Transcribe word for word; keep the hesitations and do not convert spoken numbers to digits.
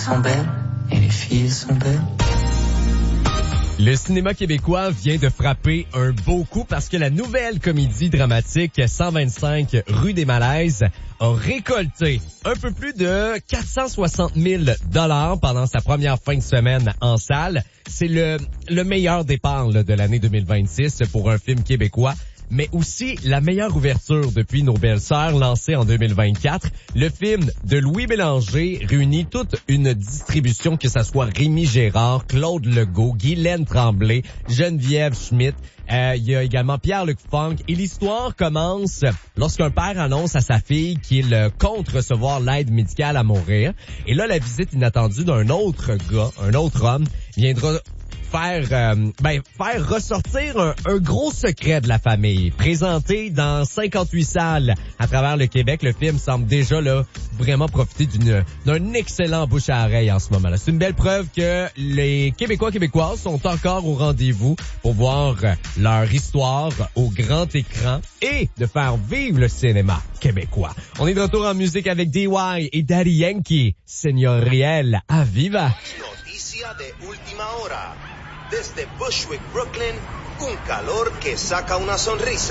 sont belles et les filles sont belles. Le cinéma québécois vient de frapper un beau coup parce que la nouvelle comédie dramatique cent vingt-cinq rue des Malaises a récolté un peu plus de quatre cent soixante mille dollars pendant sa première fin de semaine en salle. C'est le, le meilleur départ là, de l'année deux mille vingt-six pour un film québécois, mais aussi la meilleure ouverture depuis Nos Belles-Sœurs lancée en deux mille vingt-quatre. Le film de Louis Bélanger réunit toute une distribution, que ça soit Rémi Gérard, Claude Legault, Guylaine Tremblay, Geneviève Schmidt. Euh, il y a également Pierre-Luc Funk. Et l'histoire commence lorsqu'un père annonce à sa fille qu'il compte recevoir l'aide médicale à mourir. Et là, la visite inattendue d'un autre gars, un autre homme, viendra faire euh, ben faire ressortir un, un gros secret de la famille. Présenté dans cinquante-huit salles à travers le Québec, le film semble déjà là vraiment profiter d'une d'un excellent bouche à oreille en ce moment-là. C'est une belle preuve que les Québécois québécoises sont encore au rendez-vous pour voir leur histoire au grand écran et de faire vivre le cinéma québécois. On est de retour en musique avec D Y et Daddy Yankee, Señoriel Aviva. Noticia de última hora. Desde Bushwick, Brooklyn, un calor que saca una sonrisa.